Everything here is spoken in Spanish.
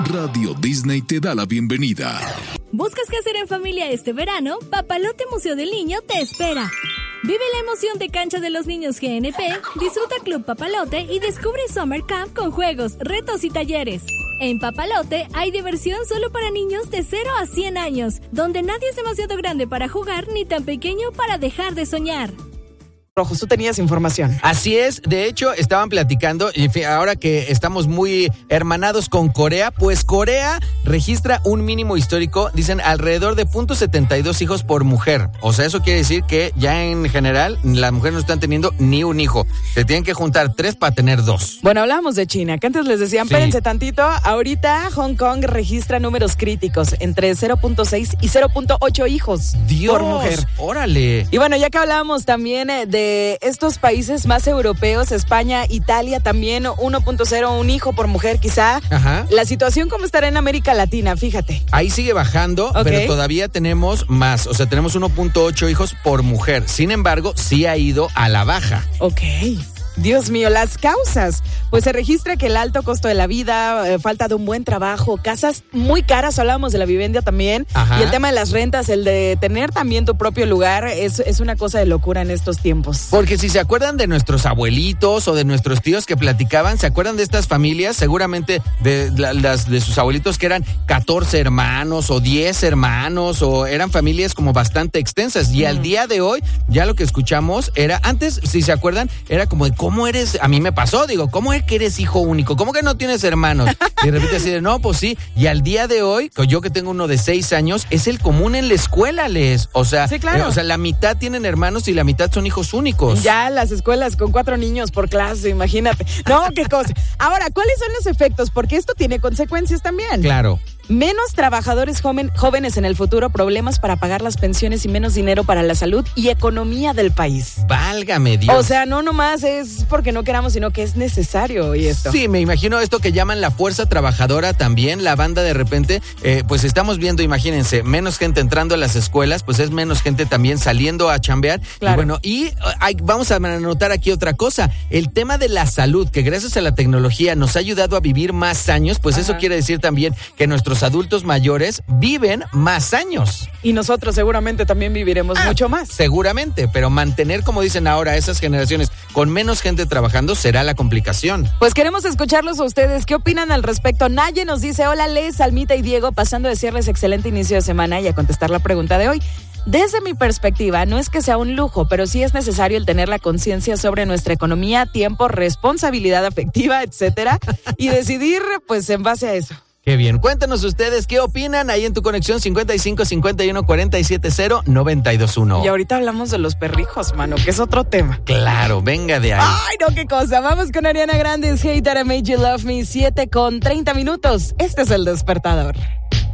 Radio Disney te da la bienvenida. ¿Buscas qué hacer en familia este verano? Papalote Museo del Niño te espera. Vive la emoción de Cancha de los Niños GNP, disfruta Club Papalote y descubre Summer Camp con juegos, retos y talleres. En Papalote hay diversión solo para niños de 0 a 100 años, donde nadie es demasiado grande para jugar ni tan pequeño para dejar de soñar. Rojos, tú tenías información. Así es, de hecho estaban platicando, y ahora que estamos muy hermanados con Corea, pues Corea registra un mínimo histórico, dicen alrededor de 0.72 hijos por mujer. O sea, eso quiere decir que ya en general las mujeres no están teniendo ni un hijo. Se tienen que juntar 3 para tener 2. Bueno, hablábamos de China, que antes les decían, espérense tantito, ahorita Hong Kong registra números críticos, entre 0.6 y 0.8 hijos por mujer. ¡Órale! Y bueno, ya que hablábamos también de estos países más europeos, España, Italia, también 1.0, un hijo por mujer quizá. Ajá. La situación cómo estará en América Latina, fíjate. Ahí sigue bajando, pero todavía tenemos más, o sea, tenemos 1.8 hijos por mujer. Sin embargo, sí ha ido a la baja. Ok. Dios mío, las causas. Pues se registra que el alto costo de la vida, falta de un buen trabajo, casas muy caras, hablábamos de la vivienda también. Ajá. Y el tema de las rentas, el de tener también tu propio lugar, es una cosa de locura en estos tiempos. Porque si se acuerdan de nuestros abuelitos o de nuestros tíos que platicaban, ¿se acuerdan de estas familias? Seguramente de sus abuelitos que eran 14 hermanos o 10 hermanos, o eran familias como bastante extensas. Y al día de hoy, ya lo que escuchamos era, antes, si se acuerdan, era como de ¿cómo eres? A mí me pasó, digo, ¿cómo es que eres hijo único? ¿Cómo que no tienes hermanos? Y de repente así de, no, pues sí. Y al día de hoy, yo que tengo uno de 6 años, es el común en la escuela, O sea, sí, claro. O sea, la mitad tienen hermanos y la mitad son hijos únicos. Ya las escuelas con 4 niños por clase, imagínate. No, qué cosa. Ahora, ¿cuáles son los efectos? Porque esto tiene consecuencias también. Claro. Menos trabajadores jóvenes en el futuro, problemas para pagar las pensiones y menos dinero para la salud y economía del país. Válgame Dios. O sea, no nomás es porque no queramos, sino que es necesario hoy esto. Sí, me imagino esto que llaman la fuerza trabajadora también, la banda de repente, pues estamos viendo, imagínense, menos gente entrando a las escuelas, pues es menos gente también saliendo a chambear. Claro. Y bueno, vamos a anotar aquí otra cosa, el tema de la salud, que gracias a la tecnología nos ha ayudado a vivir más años, pues eso quiere decir también que nuestros adultos mayores viven más años. Y nosotros seguramente también viviremos mucho más. Seguramente, pero mantener, como dicen ahora, esas generaciones con menos gente trabajando será la complicación. Pues queremos escucharlos a ustedes. ¿Qué opinan al respecto? Naye nos dice, hola Les, Almita y Diego, pasando a decirles excelente inicio de semana y a contestar la pregunta de hoy. Desde mi perspectiva, no es que sea un lujo, pero sí es necesario el tener la conciencia sobre nuestra economía, tiempo, responsabilidad afectiva, etcétera, y decidir, pues, en base a eso. Qué bien. Cuéntanos ustedes qué opinan ahí en tu conexión 55 51 47 0 921. Y ahorita hablamos de los perrijos, mano, que es otro tema. Claro, venga de ahí. Ay, no, qué cosa. Vamos con Ariana Grande, Hate That I Made You Love Me, 7:30. Este es El Despertador.